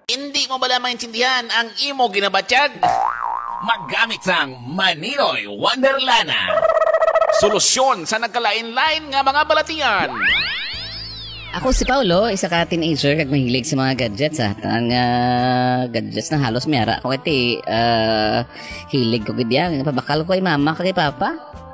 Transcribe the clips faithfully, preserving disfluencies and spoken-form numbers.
Hindi mo bala maintindihan ang imo ginabatyag? Maggamit sang Maninoy Wonderlana. Solusyon sa nagkalain-lain nga mga balatian. Ako si Paulo, isa ka teenager kag mahilig sa mga gadgets ha. Ang uh, gadgets na halos mayara ko kati uh, hilig ko gid yan. Pabakal ko kay mama kay papa.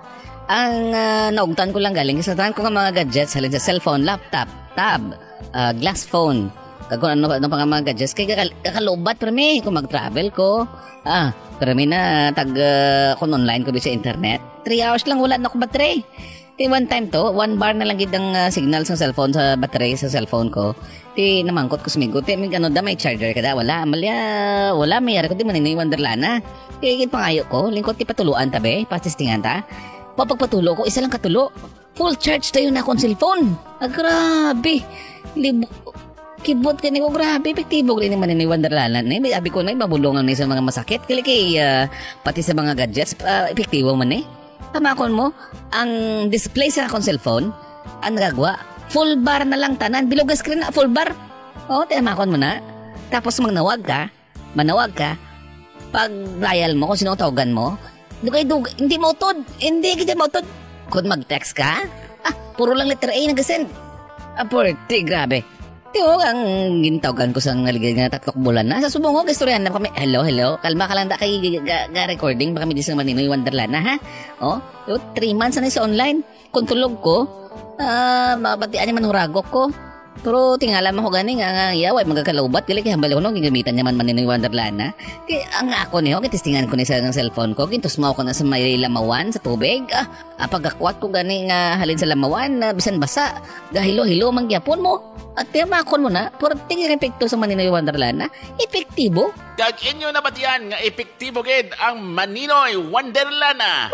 Ang uh, naugtan ko lang galing sa tanan ko nga mga gadgets halin sa cellphone, laptop, tab, uh, glass phone. Kag ano ano pa nga mga gadgets kay kakalobat pero may kung mag-travel ko. Ah, pero may na tag uh, kung online ko di sa internet. three hours lang wala na ko battery. Ti one time to, one bar na lang gid ang uh, signal sa cellphone sa battery sa cellphone ko. Ti namangkot ko sumigo. Ti may ano da may charger kada wala. Amalya, wala may ari ko di Maninoy Wonderlana. Ti gid pangayo ko, lingkot ti patuluan tabe, pastistingan ta. Papagpatulo ko isa lang katulo. Full charge tayo na akong cellphone. Ah, grabe. Libo kibot ka ni ko, grabe, epektibo rin naman ni Wonderlana. Eh, abi ko na, mabulungan na sa mga masakit. Kaya kay, uh, pati sa mga gadgets, uh, epektibo man eh. Tamakon mo, ang display sa akong cellphone, ang nagagawa, full bar na lang tanan. Bilog ang screen na, full bar. O, tamakon mo na. Tapos manawag ka, manawag ka, pag dial mo, kung sino tawagan mo, dugay, dugay, hindi mo utod, hindi kita mo utod. Kung mag-text ka, ah, puro lang letter A nag-send. Ah, porti, grabe. Tiyo, ang gintawagan ko sa naligay nga tatlong bulan na. Sa subong ko, istoryahan na kami. Hello, hello. Kalma ka lang da kay ga-recording. Baka may disang Maninoy Wonderlana, ha? O, tiyo, three months na sa online. Kung tulog ko, ah, uh, mabatian niya manuragok ko. Pero tingala mo ko gani nga nga yaway magkakalaubat. Kaya kaya hambalaw no, gigamitan niya man Maninoy Wonderlana. Kaya ang ako niyo, kitistingan ko ni sa cellphone ko. Gintos mo ko na sa may lamawan, sa tubig. Ah, ah pagakwat ko gani nga halin sa lamawan, na bisan basa. Gahilo-hilo mangyapon mo. At tiyamakon mo na, pero tingin epekto sa Maninoy Wonderlana, epektibo. Kag inyo nabatian nga epektibo gid ang Maninoy Wonderlana.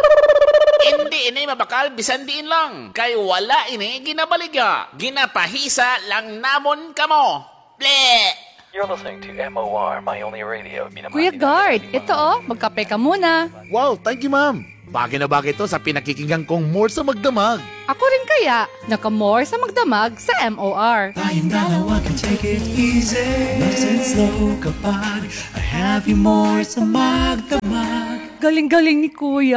Hindi ini mabakal bisan diin lang. Kay wala ini ginabaliga. Ginapahisa lang namon kamo. Ble! You're listening to M O R, my only radio. Kuya Guard, ito oh, magkape ka muna. Wow, thank you ma'am. Bagay na bagay to sa pinakikinggan kong more sa magdamag. Ako rin kaya, naka-more sa magdamag sa M O R. Tayong dalawa can take it easy. Nice and slow kapag I have you more sa magdamag. Galing-galing ni Kuya.